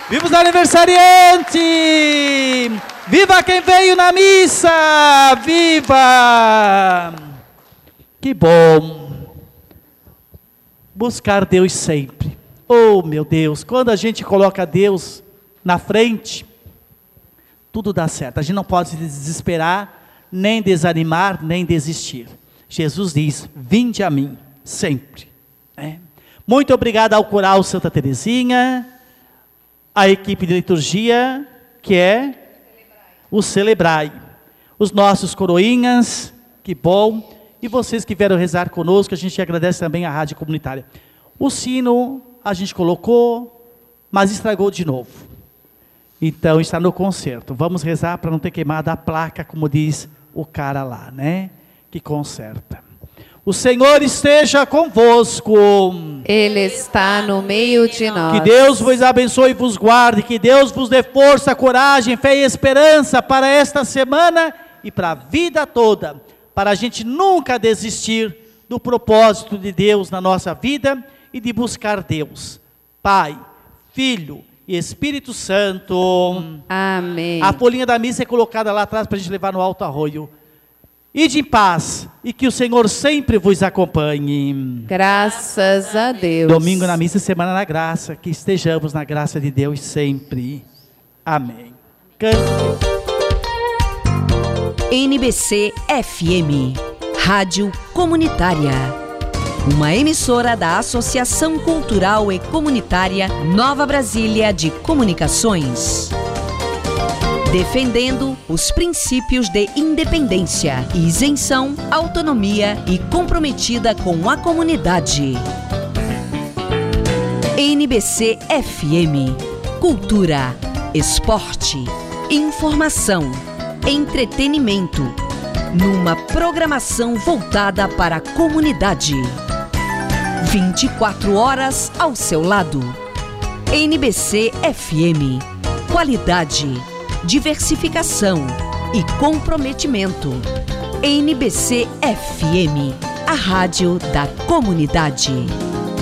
Viva os aniversariantes! Viva quem veio na missa! Viva! Que bom! Buscar Deus sempre. Oh, meu Deus, quando a gente coloca Deus na frente, tudo dá certo. A gente não pode se desesperar, nem desanimar, nem desistir. Jesus diz, vinde a mim, sempre. Muito obrigado ao Coral Santa Teresinha, a equipe de liturgia, que é o Celebrai. Os nossos coroinhas, que bom. E vocês que vieram rezar conosco, a gente agradece também à Rádio Comunitária. O sino a gente colocou, mas estragou de novo. Então está no conserto. Vamos rezar para não ter queimado a placa, como diz o cara lá, né? Que conserta. O Senhor esteja convosco. Ele está no meio de nós. Que Deus vos abençoe e vos guarde. Que Deus vos dê força, coragem, fé e esperança para esta semana e para a vida toda. Para a gente nunca desistir do propósito de Deus na nossa vida e de buscar Deus. Pai, Filho e Espírito Santo. Amém. A folhinha da missa é colocada lá atrás para a gente levar no Alto Arroio. Ide em paz e que o Senhor sempre vos acompanhe. Graças a Deus. Domingo na missa, semana na graça. Que estejamos na graça de Deus sempre. Amém. NBC FM, Rádio Comunitária. Uma emissora da Associação Cultural e Comunitária Nova Brasília de Comunicações. Defendendo os princípios de independência, isenção, autonomia e comprometida com a comunidade. NBC FM. Cultura, esporte, informação, entretenimento. Numa programação voltada para a comunidade. 24 horas ao seu lado. NBC FM. Qualidade, diversificação e comprometimento. NBC FM, a rádio da comunidade.